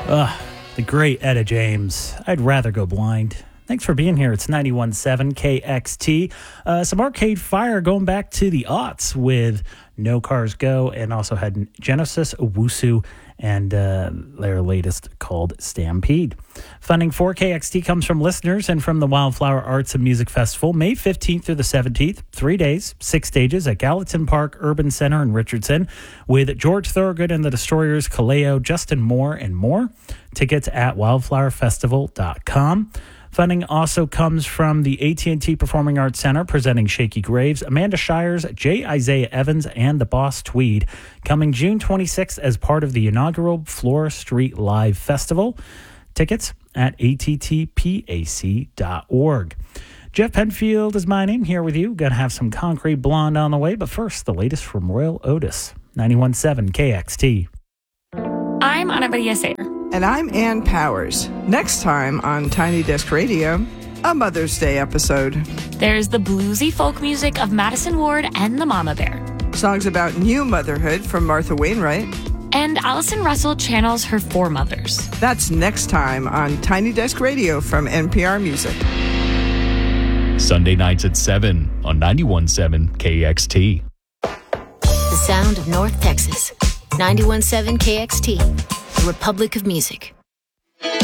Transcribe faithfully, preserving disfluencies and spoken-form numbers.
Ugh, the great Etta James. I'd rather go blind. Thanks for being here. It's ninety-one point seven K X T. Uh, some Arcade Fire going back to the aughts with No Cars Go, and also had Genesis, Owusu, and uh, their latest called Stampede. Funding for K X T comes from listeners and from the Wildflower Arts and Music Festival, May fifteenth through the seventeenth. Three days, six stages at Gallatin Park Urban Center in Richardson with George Thorogood and the Destroyers, Kaleo, Justin Moore, and more. Tickets at wildflower festival dot com. Funding also comes from the A T and T Performing Arts Center, presenting Shaky Graves, Amanda Shires, J. Isaiah Evans, and the Boss Tweed, coming June twenty-sixth as part of the inaugural Flora Street Live Festival. Tickets at A T T pac dot org. Jeff Penfield is my name, here with you. Gonna have some Concrete Blonde on the way, but first, the latest from Royal Otis. ninety-one point seven K X T. I'm Ana Maria Sayer. And I'm Ann Powers. Next time on Tiny Desk Radio, a Mother's Day episode. There's the bluesy folk music of Madison Ward and the Mama Bear. Songs about new motherhood from Martha Wainwright. And Allison Russell channels her four mothers. That's next time on Tiny Desk Radio from N P R Music. Sunday nights at seven on ninety-one point seven K X T. The sound of North Texas. ninety-one point seven K X T. The Republic of Music.